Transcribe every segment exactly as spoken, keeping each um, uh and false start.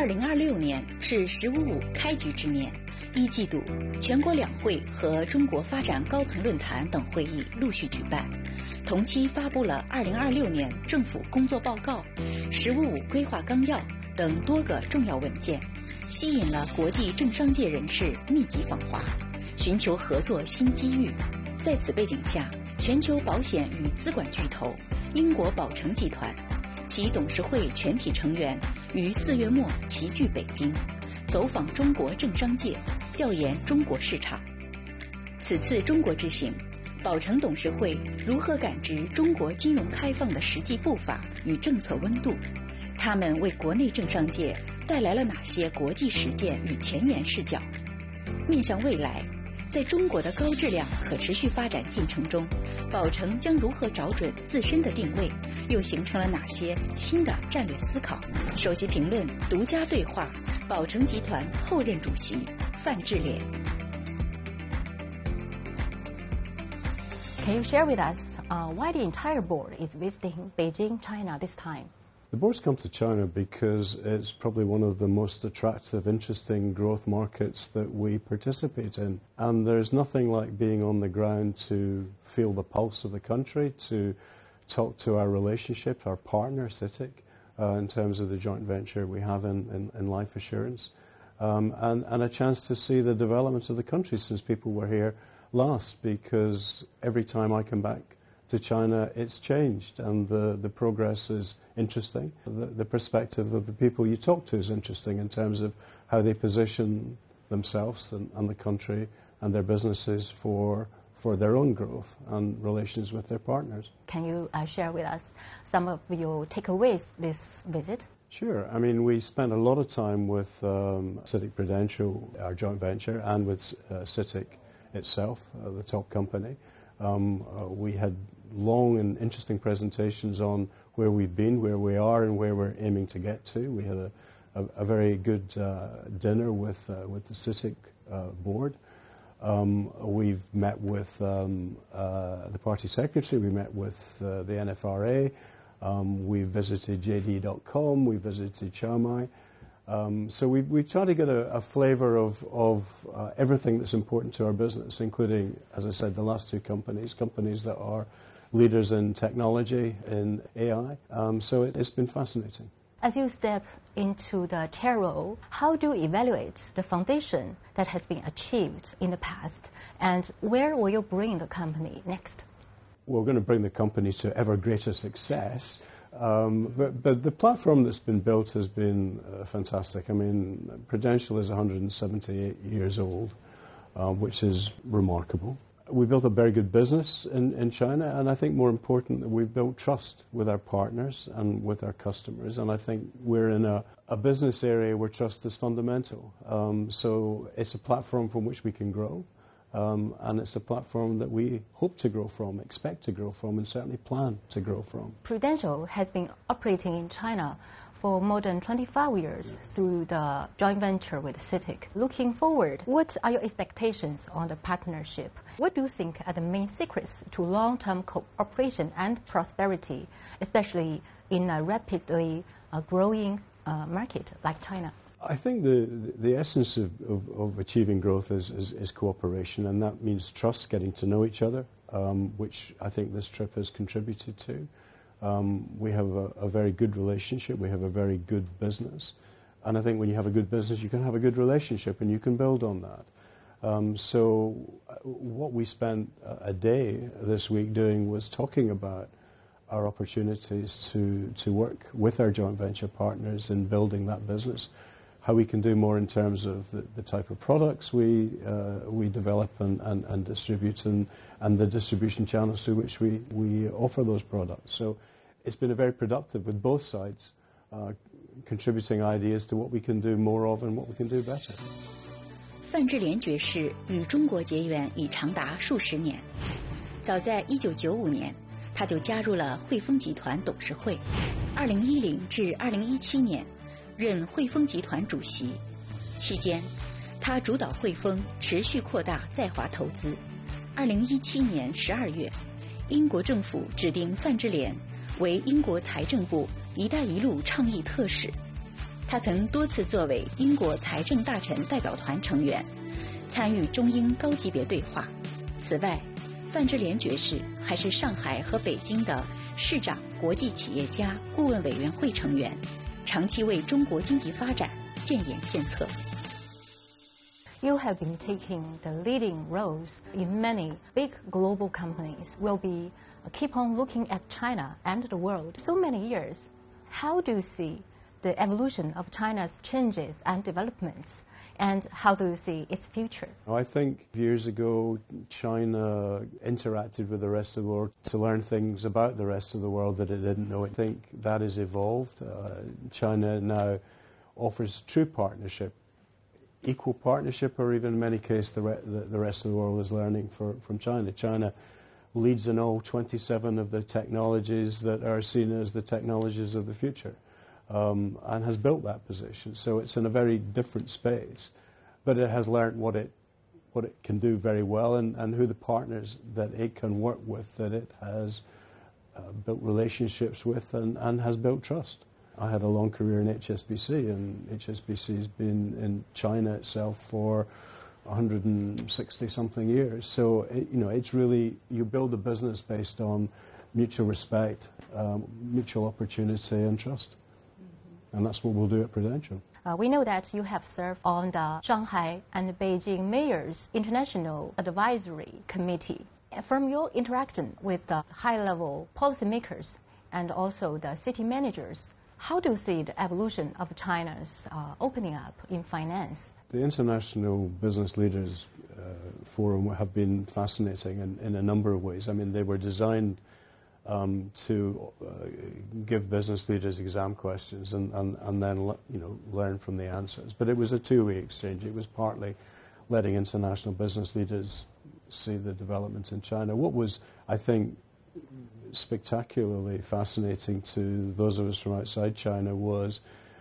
二零二六年是“十五五”开局之年，一季度全国两会和中国发展高层论坛等会议陆续举办，同期发布了二零二六年政府工作报告、“十五五”规划纲要等多个重要文件，吸引了国际政商界人士密集访华，寻求合作新机遇。在此背景下，全球保险与资管巨头英国宝诚集团其董事会全体成员于四月末齐聚北京，走访中国政商界，调研中国市场。此次中国之行，宝诚董事会如何感知中国金融开放的实际步伐与政策温度？他们为国内政商界带来了哪些国际实践与前沿视角？面向未来，在中国的高质量可持续发展进程中，宝诚将如何找准自身的定位？又形成了哪些新的战略思考？首席评论独家对话宝诚集团后任主席范志廉。 Can you share with us uh, why the entire board is visiting Beijing, China this time? The board's come to China because it's probably one of the most attractive, interesting growth markets that we participate in. And there's nothing like being on the ground to feel the pulse of the country, to talk to our relationship, our partner, CITIC, uh, in terms of the joint venture we have in, in, in life assurance, um, and, and a chance to see the development of the country since people were here last, because every time I come back to China, it's changed, and the, the progress is interesting. The, the perspective of the people you talk to is interesting in terms of how they position themselves and, and the country and their businesses for for their own growth and relations with their partners. Can you uh, share with us some of your takeaways this visit? Sure. I mean, we spent a lot of time with um, CITIC Prudential, our joint venture, and with uh, CITIC itself, uh, the top company. Um, uh, we had long and interesting presentations on where we've been, where we are, and where we're aiming to get to. We had a, a, a very good uh, dinner with, uh, with the CITIC uh, board. Um, we've met with um, uh, the party secretary, we met with uh, the N F R A, um, we visited J D dot com, we visited Xiaomai. Um, so we, we try to get a, a flavour of, of uh, everything that's important to our business, including, as I said, the last two companies, companies that are leaders in technology, in A I. Um, so it, it's been fascinating. As you step into the chair role, how do you evaluate the foundation that has been achieved in the past, and where will you bring the company next? We're going to bring the company to ever greater success. Um, but, but the platform that's been built has been uh, fantastic. I mean, Prudential is one hundred seventy-eight years old, uh, which is remarkable. We built a very good business in, in China, and I think more important, we've built trust with our partners and with our customers, and I think we're in a, a business area where trust is fundamental. Um, so it's a platform from which we can grow, um, and it's a platform that we hope to grow from, expect to grow from, and certainly plan to grow from. Prudential has been operating in China for more than twenty-five years through the joint venture with CITIC. Looking forward, what are your expectations on the partnership? What do you think are the main secrets to long-term cooperation and prosperity, especially in a rapidly uh, growing uh, market like China? I think the, the essence of, of, of achieving growth is, is, is cooperation, and that means trust, getting to know each other, um, which I think this trip has contributed to. Um, we have a, a very good relationship, we have a very good business, and I think when you have a good business you can have a good relationship and you can build on that. Um, so what we spent a day this week doing was talking about our opportunities to, to work with our joint venture partners in building that business, how we can do more in terms of the, the type of products we, uh, we develop and, and, and distribute, and, and the distribution channels through which we, we offer those products. So it's been a very productive with both sides, uh, contributing ideas to what we can do more of and what we can do better. 范志廉爵士与中国结缘已长达数十年，早在一九九五年，他就加入了汇丰集团董事会。二零一零至二零一七年，任汇丰集团主席。期间，他主导汇丰持续扩大在华投资。二零一七年十二月，英国政府指定范志廉为英国财政部“一带一路”倡议特使。 他曾多次作为英国财政大臣代表团成员，参与中英高级别对话。此外，范志廉爵士还是上海和北京的市长国际企业家顾问委员会成员，长期为中国经济发展建言献策。 You have been taking the leading roles in many big global companies. Will be keep on looking at China and the world so many years. How do you see the evolution of China's changes and developments, and how do you see its future? I think years ago China interacted with the rest of the world to learn things about the rest of the world that it didn't know. I think that has evolved. Uh, China now offers true partnership, equal partnership, or even in many cases the, re the, the rest of the world is learning for, from China. China leads in all twenty-seven of the technologies that are seen as the technologies of the future, um, and has built that position. So it's in a very different space, but it has learned what it, what it can do very well, and, and who the partners that it can work with, that it has uh, built relationships with and, and has built trust. I had a long career in H S B C, and H S B C has been in China itself for one hundred sixty something years. So, it, you know, it's really, you build a business based on mutual respect, um, mutual opportunity and trust. Mm-hmm. And that's what we'll do at Prudential. Uh, we know that you have served on the Shanghai and Beijing Mayors International Advisory Committee. From your interaction with the high-level policymakers and also the city managers, how do you see the evolution of China's uh, opening up in finance? The International Business Leaders uh, Forum have been fascinating in, in a number of ways. I mean, they were designed um, to uh, give business leaders exam questions and, and, and then you know, learn from the answers. But it was a two-way exchange. It was partly letting international business leaders see the developments in China. What was, I think, spectacularly fascinating to those of us from outside China was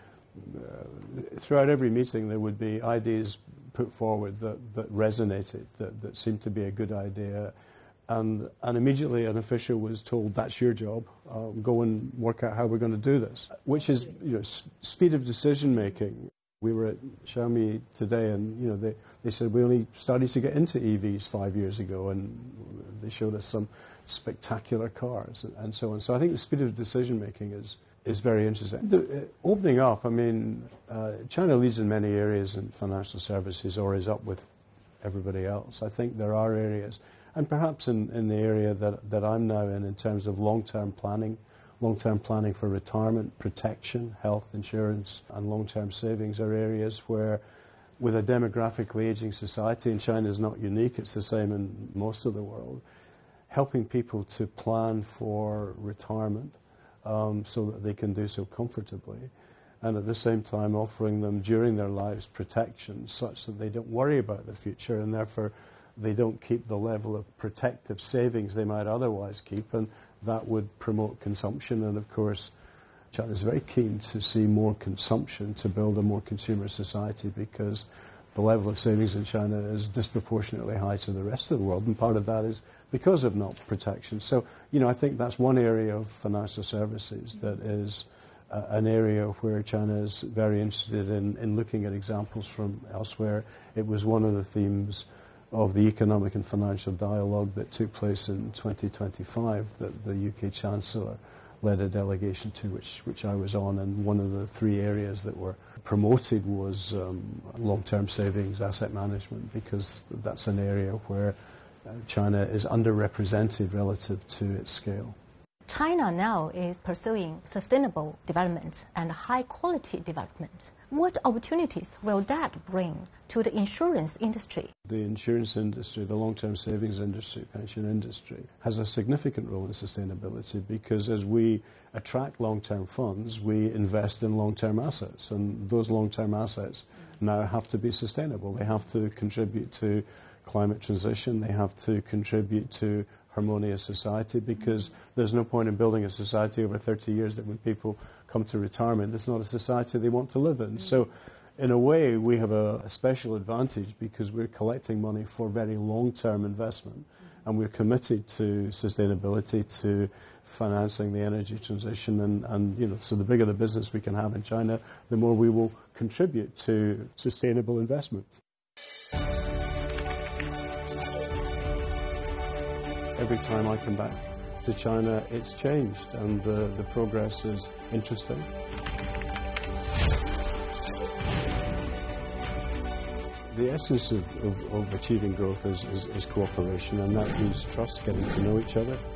uh, throughout every meeting there would be ideas put forward that, that resonated, that, that seemed to be a good idea, and, and immediately an official was told, that's your job, uh, go and work out how we're going to do this, which is, you know, s speed of decision making. We were at Xiaomi today, and you know they, they said we only started to get into E Vs five years ago, and they showed us some spectacular cars and, and so on. So I think the speed of decision making is is very interesting. The, uh, opening up, I mean, uh, China leads in many areas in financial services, or is up with everybody else. I think there are areas, and perhaps in, in the area that, that I'm now in, in terms of long-term planning, long-term planning for retirement, protection, health insurance, and long-term savings are areas where, with a demographically aging society, and China is not unique, it's the same in most of the world, helping people to plan for retirement um, so that they can do so comfortably, and at the same time offering them during their lives protection such that they don't worry about the future, and therefore they don't keep the level of protective savings they might otherwise keep, and that would promote consumption. And of course China is very keen to see more consumption to build a more consumer society, because the level of savings in China is disproportionately high to the rest of the world, and part of that is because of not protection. So, you know, I think that's one area of financial services that is uh, an area where China is very interested in, in looking at examples from elsewhere. It was one of the themes of the economic and financial dialogue that took place in twenty twenty-five that the U K Chancellor led a delegation to, which, which I was on, and one of the three areas that were promoted was um, long-term savings, asset management, because that's an area where uh, China is underrepresented relative to its scale. China now is pursuing sustainable development and high-quality development. What opportunities will that bring to the insurance industry? The insurance industry, the long-term savings industry, pension industry, has a significant role in sustainability, because as we attract long-term funds, we invest in long-term assets, and those long-term assets now have to be sustainable. They have to contribute to climate transition, they have to contribute to harmonious society, because there's no point in building a society over thirty years that when people come to retirement, it's not a society they want to live in. So in a way, we have a, a special advantage, because we're collecting money for very long-term investment, and we're committed to sustainability, to financing the energy transition, and, and you know, so the bigger the business we can have in China, the more we will contribute to sustainable investment. Every time I come back to China, it's changed, and the, the progress is interesting. The essence of, of, of achieving growth is, is, is cooperation, and that means trust, getting to know each other.